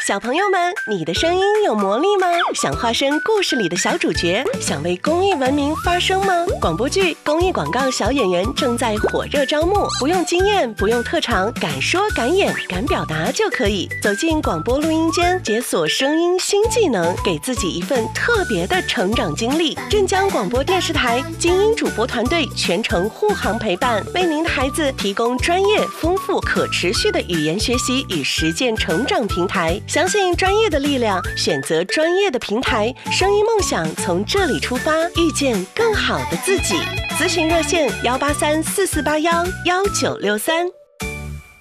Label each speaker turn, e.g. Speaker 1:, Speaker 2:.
Speaker 1: 小朋友们，你的声音有魔力吗？想化身故事里的小主角，想为公益文明发声吗？广播剧、公益广告小演员正在火热招募，不用经验，不用特长，敢说敢演敢表达就可以走进广播录音间，解锁声音新技能，给自己一份特别的成长经历。镇江广播电视台精英主播团队全程护航陪伴，为您的孩子提供专业、丰富、可持续的语言学习与实践成长平台。相信专业的力量，选择专业的平台，声音梦想从这里出发，遇见更好的自己。咨询热线：18344811963。